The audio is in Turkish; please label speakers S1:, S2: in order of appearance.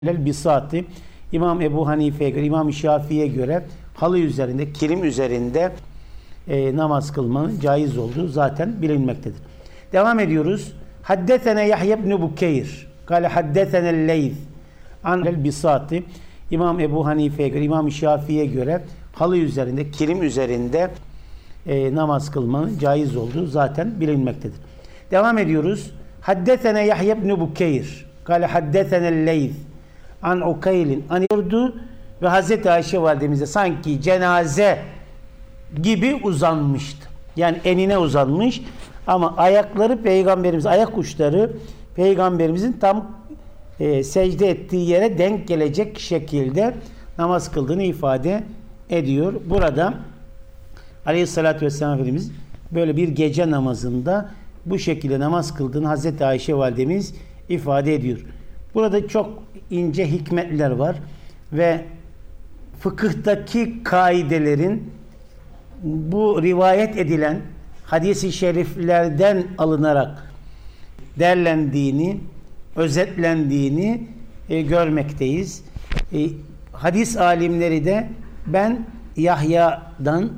S1: Bisati İmam Ebu Hanife'ye göre, İmam Şafii'ye göre halı üzerinde, kilim üzerinde namaz kılmanın caiz olduğu zaten bilinmektedir. Devam ediyoruz. Haddesene Yahya ibn Bukeyr. Kale haddesene Leyth. An Bisati İmam Ebu Hanife'ye göre, İmam Şafii'ye göre halı üzerinde, kilim üzerinde namaz kılmanın caiz olduğu zaten bilinmektedir. Devam ediyoruz. Haddesene Yahya ibn Bukeyr. Kale haddesene Leyth. An Ukaylin anıyordu ve Hazreti Ayşe validemize sanki cenaze gibi uzanmıştı. Yani enine uzanmış ama ayakları peygamberimiz, ayak uçları peygamberimizin tam secde ettiği yere denk gelecek şekilde namaz kıldığını ifade ediyor. Burada Aleyhisselatü Vesselam Efendimiz böyle bir gece namazında bu şekilde namaz kıldığını Hazreti Ayşe validemiz ifade ediyor. Burada çok ince hikmetler var ve fıkıhtaki kaidelerin bu rivayet edilen hadis-i şeriflerden alınarak derlendiğini, özetlendiğini görmekteyiz. Hadis alimleri de ben Yahya'dan